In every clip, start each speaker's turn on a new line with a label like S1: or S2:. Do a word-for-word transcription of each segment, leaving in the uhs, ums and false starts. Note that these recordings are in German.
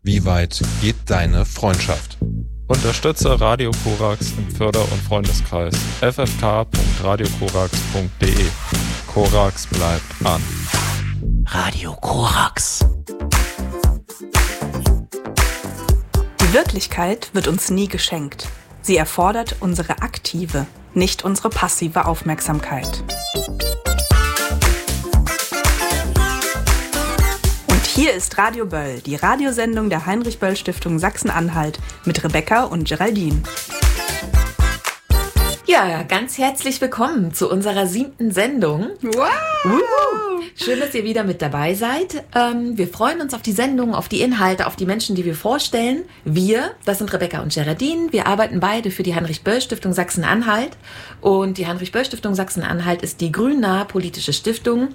S1: Wie weit geht deine Freundschaft?
S2: Unterstütze Radio Korax im Förder- und Freundeskreis f f k punkt radio korax punkt d e. Korax bleibt an.
S3: Radio Korax.
S4: Die Wirklichkeit wird uns nie geschenkt. Sie erfordert unsere aktive, nicht unsere passive Aufmerksamkeit. Und hier ist Radio Böll, die Radiosendung der Heinrich-Böll-Stiftung Sachsen-Anhalt mit Rebecca und Geraldine.
S3: Ja, ganz herzlich willkommen zu unserer siebten Sendung.
S4: Wow!
S3: Uh, schön, dass ihr wieder mit dabei seid. Ähm, wir freuen uns auf die Sendung, auf die Inhalte, auf die Menschen, die wir vorstellen. Wir, das sind Rebecca und Geraldine. Wir arbeiten beide für die Heinrich-Böll-Stiftung Sachsen-Anhalt. Und die Heinrich-Böll-Stiftung Sachsen-Anhalt ist die grünnahe politische Stiftung.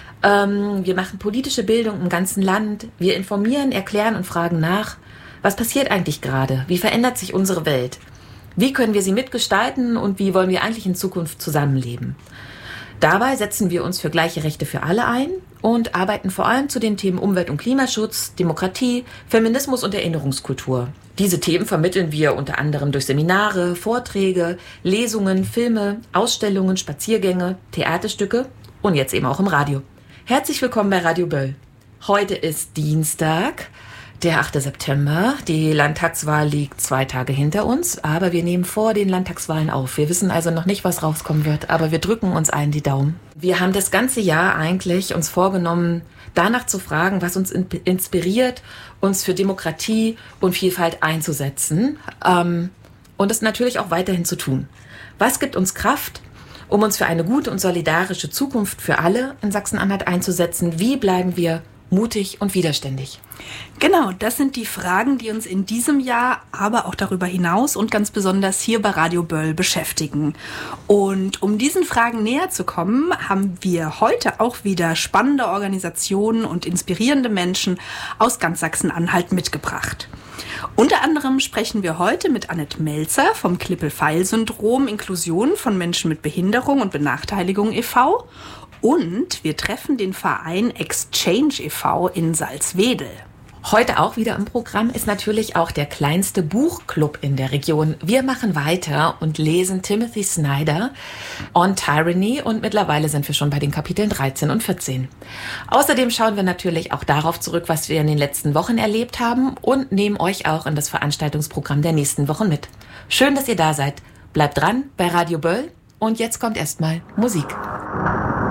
S3: Ähm, wir machen politische Bildung im ganzen Land. Wir informieren, erklären und fragen nach, was passiert eigentlich gerade? Wie verändert sich unsere Welt? Wie können wir sie mitgestalten und wie wollen wir eigentlich in Zukunft zusammenleben? Dabei setzen wir uns für gleiche Rechte für alle ein und arbeiten vor allem zu den Themen Umwelt- und Klimaschutz, Demokratie, Feminismus und Erinnerungskultur. Diese Themen vermitteln wir unter anderem durch Seminare, Vorträge, Lesungen, Filme, Ausstellungen, Spaziergänge, Theaterstücke und jetzt eben auch im Radio. Herzlich willkommen bei Radio Böll. Heute ist Dienstag, der achte September. Die Landtagswahl liegt zwei Tage hinter uns, aber wir nehmen vor den Landtagswahlen auf. Wir wissen also noch nicht, was rauskommen wird, aber wir drücken uns allen die Daumen. Wir haben das ganze Jahr eigentlich uns vorgenommen, danach zu fragen, was uns inspiriert, uns für Demokratie und Vielfalt einzusetzen, ähm, und es natürlich auch weiterhin zu tun. Was gibt uns Kraft, um uns für eine gute und solidarische Zukunft für alle in Sachsen-Anhalt einzusetzen? Wie bleiben wir mutig und widerständig?
S4: Genau, das sind die Fragen, die uns in diesem Jahr, aber auch darüber hinaus und ganz besonders hier bei Radio Böll beschäftigen. Und um diesen Fragen näher zu kommen, haben wir heute auch wieder spannende Organisationen und inspirierende Menschen aus ganz Sachsen-Anhalt mitgebracht. Unter anderem sprechen wir heute mit Annette Melzer vom Klippel-Feil-Syndrom Inklusion von Menschen mit Behinderung und Benachteiligung e V und wir treffen den Verein Exchange e V in Salzwedel.
S3: Heute auch wieder im Programm ist natürlich auch der kleinste Buchclub in der Region. Wir machen weiter und lesen Timothy Snyder On Tyranny und mittlerweile sind wir schon bei den Kapiteln dreizehn und vierzehn. Außerdem schauen wir natürlich auch darauf zurück, was wir in den letzten Wochen erlebt haben und nehmen euch auch in das Veranstaltungsprogramm der nächsten Wochen mit. Schön, dass ihr da seid. Bleibt dran bei Radio Böll und jetzt kommt erstmal Musik.